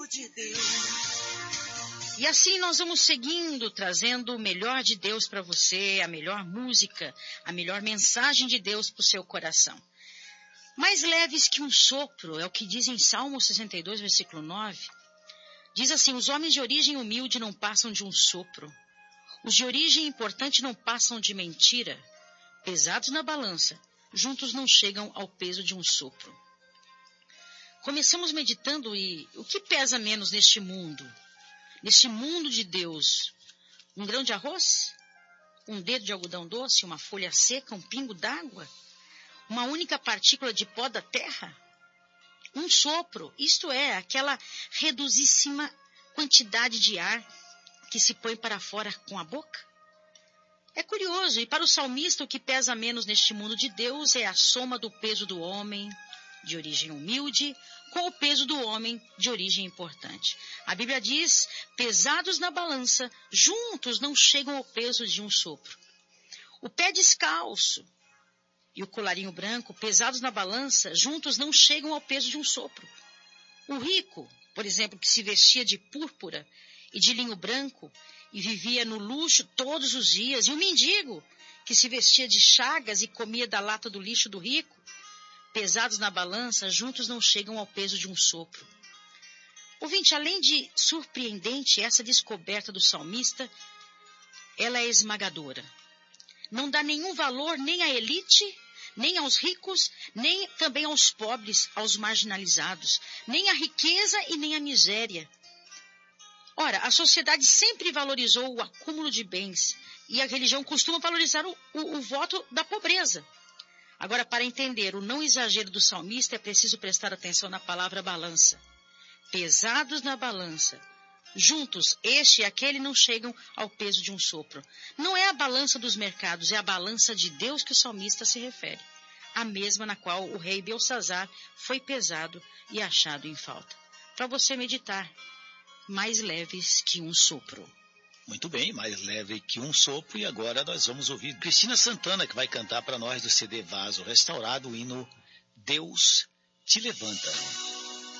de Deus. E assim nós vamos seguindo, trazendo o melhor de Deus para você, a melhor música, a melhor mensagem de Deus para o seu coração. Mais leves que um sopro, é o que diz em Salmo 62, versículo 9. Diz assim: os homens de origem humilde não passam de um sopro. Os de origem importante não passam de mentira. Pesados na balança, juntos não chegam ao peso de um sopro. Começamos meditando o que pesa menos neste mundo? Neste mundo de Deus, um grão de arroz? Um dedo de algodão doce? Uma folha seca? Um pingo d'água? Uma única partícula de pó da terra? Um sopro, isto é, aquela reduzíssima quantidade de ar que se põe para fora com a boca? É curioso, e para o salmista o que pesa menos neste mundo de Deus é a soma do peso do homem de origem humilde com o peso do homem de origem importante. A Bíblia diz: pesados na balança, juntos não chegam ao peso de um sopro. O pé descalço e o colarinho branco, pesados na balança, juntos não chegam ao peso de um sopro. O rico, por exemplo, que se vestia de púrpura e de linho branco e vivia no luxo todos os dias, e o mendigo, que se vestia de chagas e comia da lata do lixo do rico, pesados na balança, juntos não chegam ao peso de um sopro. Ouvinte, além de surpreendente essa descoberta do salmista, ela é esmagadora. Não dá nenhum valor nem à elite, nem aos ricos, nem também aos pobres, aos marginalizados, nem à riqueza e nem à miséria. Ora, a sociedade sempre valorizou o acúmulo de bens e a religião costuma valorizar o voto da pobreza. Agora, para entender o não exagero do salmista, é preciso prestar atenção na palavra balança. Pesados na balança. Juntos, este e aquele não chegam ao peso de um sopro. Não é a balança dos mercados, é a balança de Deus que o salmista se refere. A mesma na qual o rei Belsazar foi pesado e achado em falta. Para você meditar, mais leves que um sopro. Muito bem, mais leve que um sopro. E agora nós vamos ouvir Cristina Santana, que vai cantar para nós do CD Vaso Restaurado o hino Deus Te Levanta.